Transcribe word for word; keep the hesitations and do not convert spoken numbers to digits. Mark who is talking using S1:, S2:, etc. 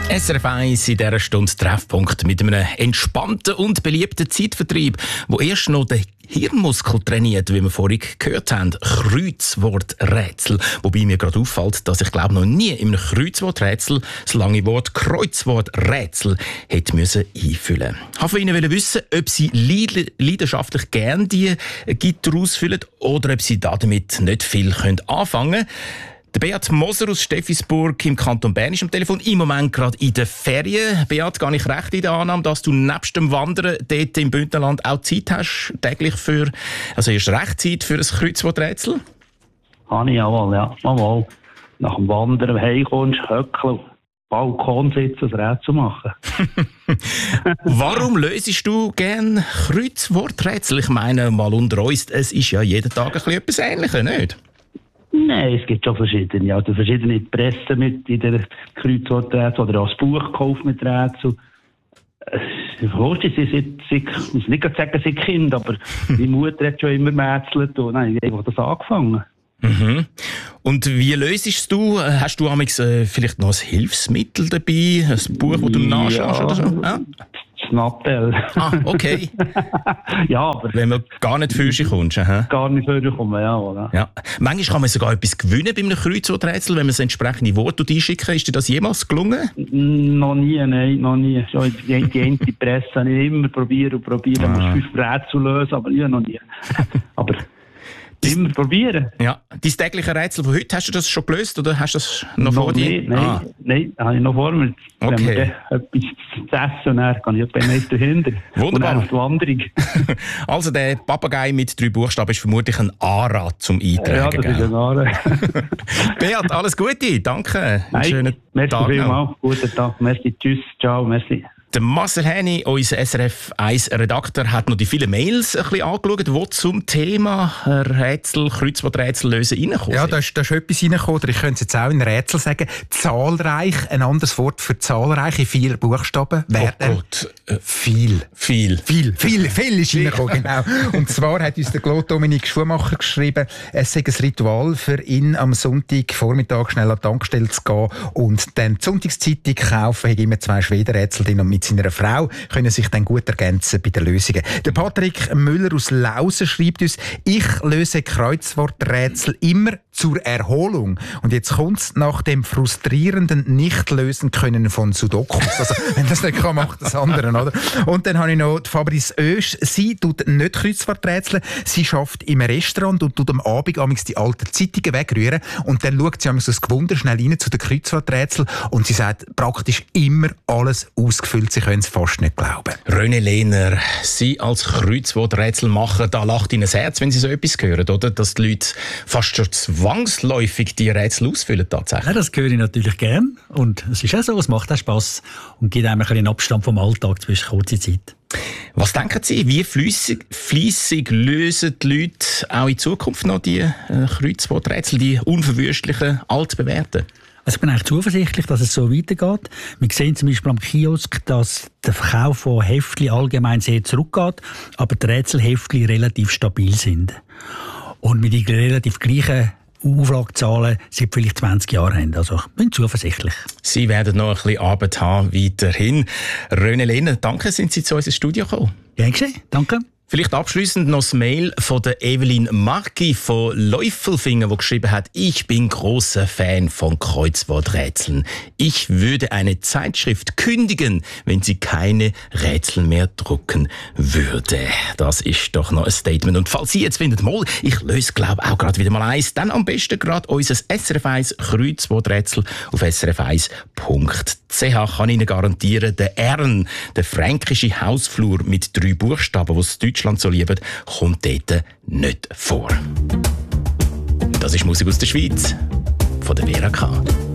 S1: S R F eins in dieser Stunde Treffpunkt mit einem entspannten und beliebten Zeitvertrieb, wo erst noch den Hirnmuskel trainiert, wie wir vorhin gehört haben. Kreuzworträtsel. Wobei mir gerade auffällt, dass ich glaube noch nie in einem Kreuzworträtsel das lange Wort Kreuzworträtsel hätte müssen einfüllen. Ich wollte von Ihnen wissen, ob Sie leidenschaftlich gerne die Gitter ausfüllen oder ob Sie damit nicht viel anfangen können. Der Beat Moser aus Steffisburg im Kanton Bern ist am Telefon, im Moment gerade in den Ferien. Beat, gehe ich recht in der Annahme, dass du nebst dem Wandern dort im Bündnerland auch Zeit hast, täglich für, also hast du recht Zeit für ein Kreuzworträtsel?
S2: Habe ich jawohl, ja, jawohl. Nach dem Wandern heimkommst, höckeln, Balkon sitzen, ein Rätsel machen.
S1: Warum löst du gerne Kreuzworträtsel? Ich meine, mal unter uns, es ist ja jeden Tag ein bisschen etwas Ähnliches, nicht?
S2: Nein, es gibt schon verschiedene. Also verschiedene Pressen mit in der Kreuzworträtsel oder auch das Buch gekauft mit Rätsel. Ich wusste, sie sind, ich muss nicht sagen, sie sind Kind, aber meine Mutter hat schon immer gerätselt und dann habe ich einfach das angefangen.
S1: Mhm. Und wie löst du? Hast du äh, vielleicht noch ein Hilfsmittel dabei? Ein Buch, das du nachschaust
S2: ja,
S1: oder so? Ja?
S2: Das Nattel.
S1: Ah, okay.
S2: Ja, aber...
S1: Wenn man gar nicht für sich kommt. Aha.
S2: Gar nicht für sich kommt, ja, oder?
S1: Ja. Manchmal kann man sogar etwas gewinnen bei einem Kreuzworträtsel, wenn man das entsprechende Wort einschicken. Ist dir das jemals gelungen?
S2: Noch nie, nein, noch nie. Schon die, die eine Presse habe ich immer probiert und probiert. Man muss fünf Rätsel lösen, aber ja, noch nie. Aber... Immer probieren.
S1: Ja. Dein tägliche Rätsel von heute, hast du das schon gelöst oder hast du das noch,
S2: noch
S1: vor dir?
S2: Nicht, nein,
S1: ah.
S2: nein, das habe ich noch vor mir.
S1: Okay.
S2: Wenn wir etwas zu essen und dann kann ich etwas meist dahinter.
S1: Wunderbar.
S2: Und dann auf die Wanderung.
S1: Also der Papagei mit drei Buchstaben ist vermutlich ein A-Rad zum Eintragen.
S2: Ja, das ist ein A-Rad.
S1: Beat, alles Gute, danke.
S2: Nein,
S1: schönen
S2: merci
S1: Tag
S2: vielmals. Guten Tag, merci, tschüss, ciao, merci.
S1: Der Marcel Häni, unser S R F eins Redakteur, hat noch die vielen Mails ein bisschen angeschaut, die zum Thema Rätsel, Kreuzworträtsel lösen reinkommen.
S3: Ja, da ist, da ist etwas reingekommen, oder ich könnte es jetzt auch in Rätsel sagen. Zahlreich, ein anderes Wort für zahlreiche, vier Buchstaben. Wer
S1: oh Gott. Äh,
S3: viel.
S1: Viel.
S3: Viel, viel, viel ist reingekommen, genau. Und zwar hat uns der Claude Dominik Schumacher geschrieben, es sei ein Ritual für ihn, am Sonntagvormittag schnell an die Tankstelle zu gehen und dann die Sonntagszeitung kaufen, hat immer zwei Schwedenrätsel drin und mit seiner Frau können sich dann gut ergänzen bei den Lösungen. Der Patrick Müller aus Lausen schreibt uns, ich löse Kreuzworträtsel immer zur Erholung. Und jetzt kommt es nach dem frustrierenden Nicht-Lösen können von Sudokus. Also, wenn das nicht kann, macht das andere, oder? Und dann habe ich noch die Fabrice Oesch. Sie tut nicht Kreuzworträtsel. Sie arbeitet im Restaurant und tut am Abend amigs die alten Zeitungen wegrühren. Und dann schaut sie amigs das Gewunder schnell rein zu den Kreuzworträtseln. Und sie sagt, praktisch immer alles ausgefüllt. Sie können es fast nicht glauben.
S1: René Lehner, Sie als Kreuzworträtselmacher, da lacht Ihnen das Herz, wenn Sie so etwas hören, oder? Dass die Leute fast schon zwangsläufig die Rätsel ausfüllen tatsächlich.
S4: Ja, das höre ich natürlich gern. Und es ist auch so, es macht auch Spass und gibt einem ein bisschen Abstand vom Alltag zwischen kurzer Zeit.
S1: Was denken Sie, wie fleissig, fleissig lösen die Leute auch in Zukunft noch die äh, Kreuzworträtsel, die unverwüstlichen, altbewährten?
S4: Also ich bin eigentlich zuversichtlich, dass es so weitergeht. Wir sehen zum Beispiel am Kiosk, dass der Verkauf von Heftchen allgemein sehr zurückgeht, aber die Rätselheftchen relativ stabil sind. Und mit den relativ gleichen Auflagezahlen seit vielleicht zwanzig Jahren haben. Also ich bin zuversichtlich.
S1: Sie werden noch ein bisschen Arbeit haben weiterhin. René Lehner, danke, sind Sie zu uns ins Studio gekommen.
S4: Gern geschehen, danke.
S1: Vielleicht abschließend noch das Mail von der Evelyn Marki von Läufelfinger, die geschrieben hat, ich bin großer Fan von Kreuzworträtseln. Ich würde eine Zeitschrift kündigen, wenn sie keine Rätsel mehr drucken würde. Das ist doch noch ein Statement. Und falls Sie jetzt finden, mal, ich löse, glaube auch gerade wieder mal eins, dann am besten gerade unser S R F eins Kreuzworträtsel auf s r f eins punkt c h. Kann Ihnen garantieren, der Ern, der fränkische Hausflur mit drei Buchstaben, die es Deutschland so liebt, kommt dort nicht vor. Das ist Musik aus der Schweiz, von der W R K.